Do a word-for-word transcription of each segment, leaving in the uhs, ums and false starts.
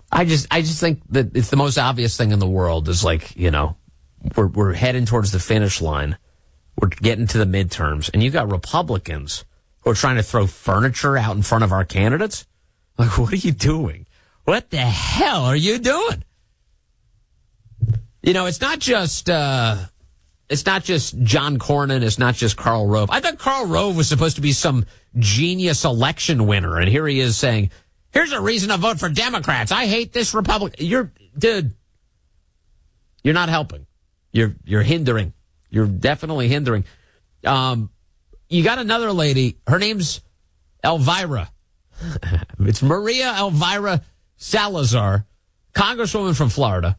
I just, I just think that it's the most obvious thing in the world is like, you know, we're, we're heading towards the finish line. We're getting to the midterms, and you got Republicans who are trying to throw furniture out in front of our candidates. Like, what are you doing? What the hell are you doing? You know, it's not just, uh, it's not just John Cornyn. It's not just Karl Rove. I thought Karl Rove was supposed to be some genius election winner, and here he is saying, here's a reason to vote for Democrats. I hate this Republican. You're, dude, you're not helping. You're, you're hindering. You're definitely hindering. Um, you got another lady. Her name's Elvira. It's Maria Elvira Salazar, Congresswoman from Florida.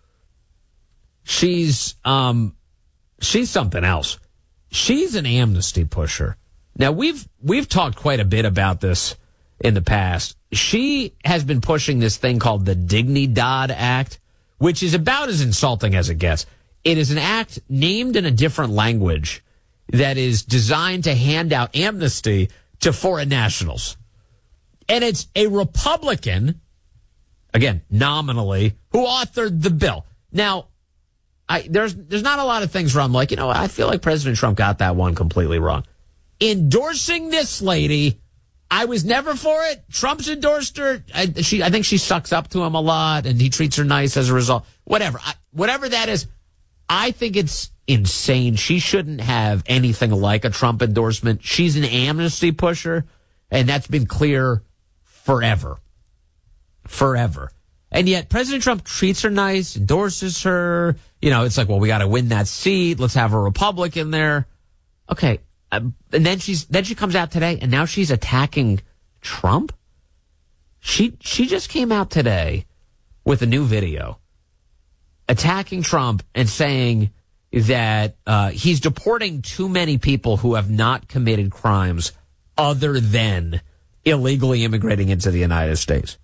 She's, um, she's something else. She's an amnesty pusher. Now, we've, we've talked quite a bit about this in the past. She has been pushing this thing called the Dignidad Act, which is about as insulting as it gets. It is an act named in a different language that is designed to hand out amnesty to foreign nationals. And it's a Republican, again, nominally, who authored the bill. Now, I, there's there's not a lot of things where I'm like, you know, I feel like President Trump got that one completely wrong. Endorsing this lady, I was never for it. Trump's endorsed her. I, she, I think she sucks up to him a lot, and he treats her nice as a result. Whatever. I, whatever that is, I think it's insane. She shouldn't have anything like a Trump endorsement. She's an amnesty pusher, and that's been clear forever. Forever. And yet President Trump treats her nice, endorses her. You know, it's like, well, we got to win that seat. Let's have a Republican there. Okay. Um, and then she's then she comes out today, and now she's attacking Trump. She she just came out today with a new video attacking Trump and saying that uh, he's deporting too many people who have not committed crimes other than illegally immigrating into the United States.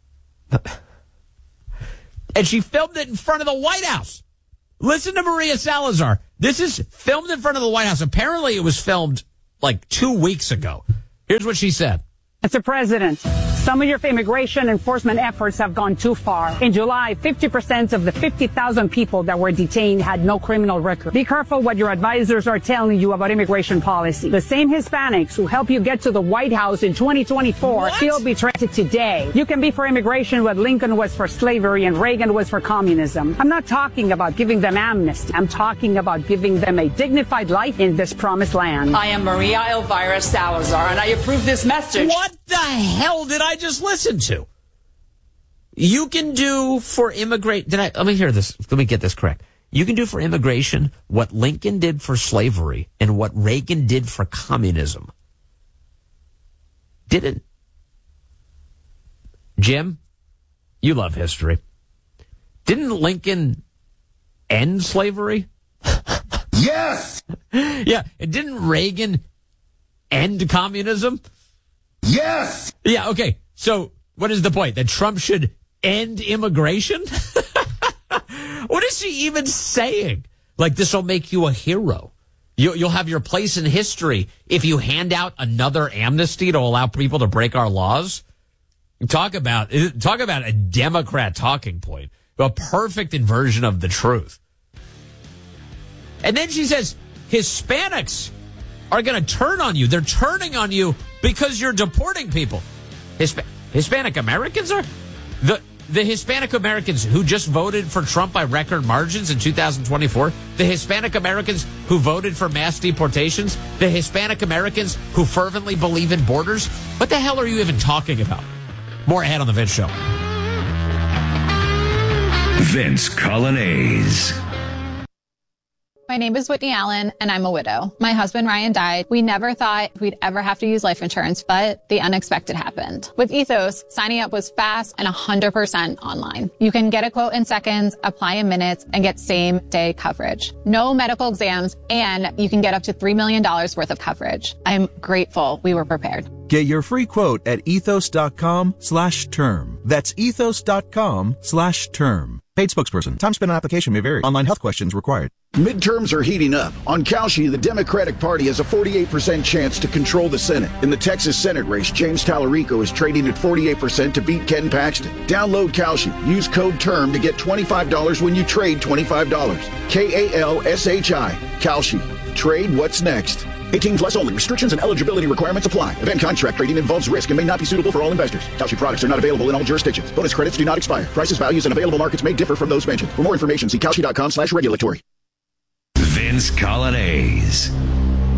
And she filmed it in front of the White House. Listen to Maria Salazar. This is filmed in front of the White House. Apparently it was filmed like two weeks ago. Here's what she said. Mister President, some of your immigration enforcement efforts have gone too far. In July, fifty percent of the fifty thousand people that were detained had no criminal record. Be careful what your advisors are telling you about immigration policy. The same Hispanics who help you get to the White House in twenty twenty-four What? feel betrayed today. You can be for immigration what Lincoln was for slavery and Reagan was for communism. I'm not talking about giving them amnesty. I'm talking about giving them a dignified life in this promised land. I am Maria Elvira Salazar, and I approve this message. What the hell did I just listen to? You can do for immigrate. Did I? Let me hear this. Let me get this correct. You can do for immigration what Lincoln did for slavery and what Reagan did for communism. Didn't Jim? You love history. Didn't Lincoln end slavery? Yes. Yeah. And didn't Reagan end communism? Yes. Yeah, okay. So what is the point? That Trump should end immigration? What is he even saying? Like, this will make you a hero. You, you'll have your place in history if you hand out another amnesty to allow people to break our laws. Talk about, talk about a Democrat talking point. A perfect inversion of the truth. And then she says, Hispanics are going to turn on you. They're turning on you because you're deporting people. Hisp- Hispanic Americans are? The the Hispanic Americans who just voted for Trump by record margins in two thousand twenty-four? The Hispanic Americans who voted for mass deportations? The Hispanic Americans who fervently believe in borders? What the hell are you even talking about? More ahead on The Vince Show. Vince Colonnese. My name is Whitney Allen, and I'm a widow. My husband, Ryan, died. We never thought we'd ever have to use life insurance, but the unexpected happened. With Ethos, signing up was fast and one hundred percent online. You can get a quote in seconds, apply in minutes, and get same-day coverage. No medical exams, and you can get up to three million dollars worth of coverage. I'm grateful we were prepared. Get your free quote at ethos.com slash term. That's ethos.com slash term. Paid spokesperson. Time spent on application may vary. Online health questions required. Midterms are heating up. On Kalshi, the Democratic Party has a forty-eight percent chance to control the Senate. In the Texas Senate race, James Tallarico is trading at forty-eight percent to beat Ken Paxton. Download Kalshi. Use code TERM to get twenty-five dollars when you trade twenty-five dollars. K A L S H I. Kalshi. Trade what's next. eighteen plus only. Restrictions and eligibility requirements apply. Event contract trading involves risk and may not be suitable for all investors. Kalshi products are not available in all jurisdictions. Bonus credits do not expire. Prices, values, and available markets may differ from those mentioned. For more information, see Kalshi dot com slash regulatory. Vince Coglianese.